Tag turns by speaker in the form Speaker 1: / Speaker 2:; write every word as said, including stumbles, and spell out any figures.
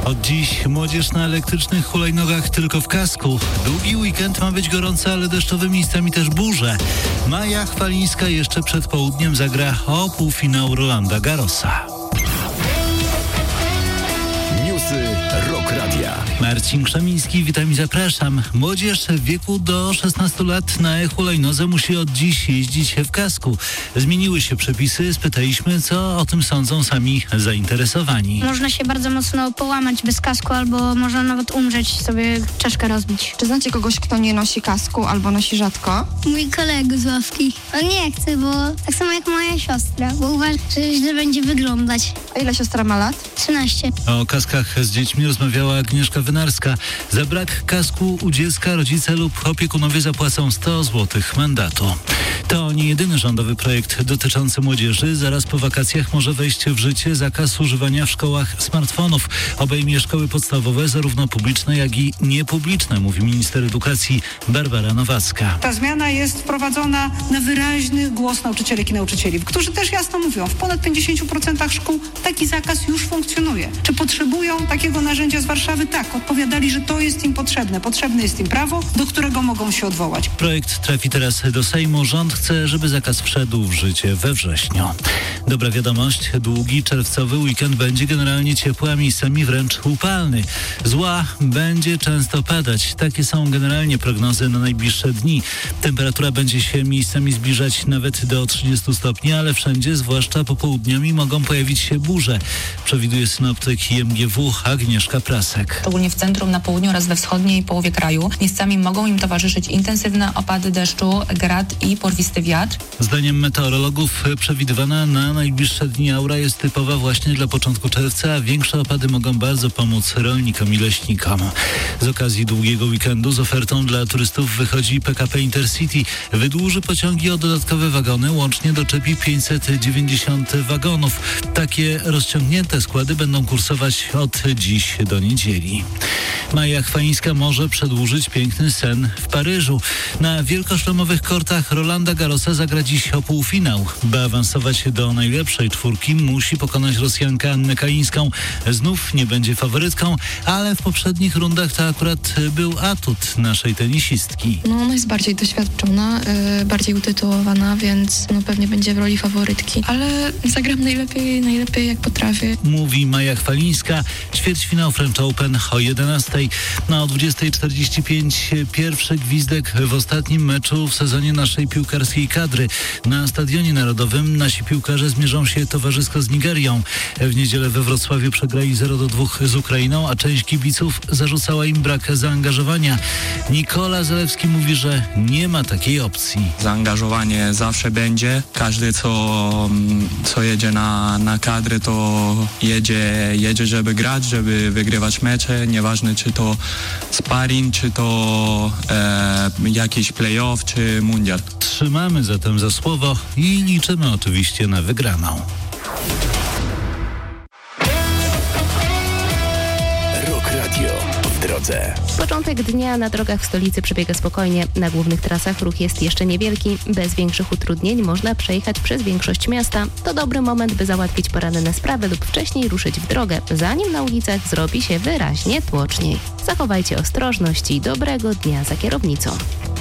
Speaker 1: Od dziś młodzież na elektrycznych hulajnogach tylko w kasku. Długi weekend ma być gorący, ale deszczowy, miejscami też burze. Maja Chwalińska jeszcze przed południem zagra o półfinał Rolanda Garrosa.
Speaker 2: Newsy Rock Radia.
Speaker 1: Marcin Krzemiński, witam i zapraszam. Młodzież w wieku do szesnastu lat na hulajnodze musi od dziś jeździć w kasku. Zmieniły się przepisy, spytaliśmy, co o tym sądzą sami zainteresowani.
Speaker 3: Można się bardzo mocno połamać bez kasku, albo można nawet umrzeć, sobie czaszkę rozbić.
Speaker 4: Czy znacie kogoś, kto nie nosi kasku albo nosi rzadko?
Speaker 5: Mój kolega z ławki. On nie chce, bo tak samo jak moja siostra, bo uważa, że źle będzie wyglądać.
Speaker 4: A ile siostra ma lat?
Speaker 5: trzynaście.
Speaker 1: O kaskach z dziećmi rozmawiała Agnieszka Wynarska. Za brak kasku u dziecka rodzice lub opiekunowie zapłacą sto złotych mandatu. To nie jedyny rządowy projekt dotyczący młodzieży. Zaraz po wakacjach może wejść w życie zakaz używania w szkołach smartfonów. Obejmie szkoły podstawowe, zarówno publiczne, jak i niepubliczne, mówi minister edukacji Barbara Nowacka.
Speaker 6: Ta zmiana jest wprowadzona na wyraźny głos nauczycielek i nauczycieli, którzy też jasno mówią, w ponad pięćdziesięciu procentach szkół taki zakaz już funkcjonuje. Czy potrzebują takiego narzędzia z Warszawy? Tak, odpowiadali, że to jest im potrzebne. Potrzebne jest im prawo, do którego mogą się odwołać.
Speaker 1: Projekt trafi teraz do Sejmu. Rząd chce, żeby zakaz wszedł w życie we wrześniu. Dobra wiadomość, długi czerwcowy weekend będzie generalnie ciepły, a miejscami wręcz upalny. Zła będzie często padać. Takie są generalnie prognozy na najbliższe dni. Temperatura będzie się miejscami zbliżać nawet do trzydziestu stopni, ale wszędzie, zwłaszcza popołudniami, mogą pojawić się burze. Przewiduje synoptyk I M G W Agnieszka Prasek.
Speaker 7: Szczególnie w centrum, na południu oraz we wschodniej połowie kraju. Miejscami mogą im towarzyszyć intensywne opady deszczu, grad i porwisty wiatr.
Speaker 1: Zdaniem meteorologów przewidywana na najbliższe dni aura jest typowa właśnie dla początku czerwca, a większe opady mogą bardzo pomóc rolnikom i leśnikom. Z okazji długiego weekendu z ofertą dla turystów wychodzi P K P Intercity. Wydłuży pociągi o dodatkowe wagony, łącznie doczepi pięćset dziewięćdziesiąt wagonów. Takie rozciągnięte składy będą kursować od dziś do niedzieli. Maja Chwalińska może przedłużyć piękny sen w Paryżu. Na wielkoszlemowych kortach Rolanda Garrosa zagra dziś o półfinał. By awansować do najlepszej czwórki, musi pokonać Rosjankę Annę Kalińską. Znów nie będzie faworytką, ale w poprzednich rundach to akurat był atut naszej tenisistki.
Speaker 8: No, ona jest bardziej doświadczona, yy, bardziej utytułowana, więc no, pewnie będzie w roli faworytki. Ale zagram najlepiej, najlepiej jak potrafię.
Speaker 1: Mówi Maja Chwalińska. Ćwierćfinał French Open o jedenastej. No, o dwudziestej czterdzieści pięć pierwszy gwizdek w ostatnim meczu w sezonie naszej piłkarskiej kadry. Na Stadionie Narodowym nasi piłkarze zmierzą się towarzysko z Nigerią. W niedzielę we Wrocławiu przegrali zero do dwóch z Ukrainą, a część kibiców zarzucała im brak zaangażowania. Nikola Zalewski mówi, że nie ma takiej opcji.
Speaker 9: Zaangażowanie zawsze będzie. Każdy, co, co jedzie na, na kadry, to jedzie, jedzie, żeby grać, żeby wygrywać mecze. Nieważne, czy to sparring, czy to e, jakiś play-off, czy mundial.
Speaker 1: Trzymamy zatem za słowo i liczymy oczywiście na wygraną.
Speaker 2: Rock Radio w drodze.
Speaker 10: Początek dnia na drogach w stolicy przebiega spokojnie. Na głównych trasach ruch jest jeszcze niewielki. Bez większych utrudnień można przejechać przez większość miasta. To dobry moment, by załatwić poranne sprawy lub wcześniej ruszyć w drogę, zanim na ulicach zrobi się wyraźnie tłoczniej. Zachowajcie ostrożność i dobrego dnia za kierownicą.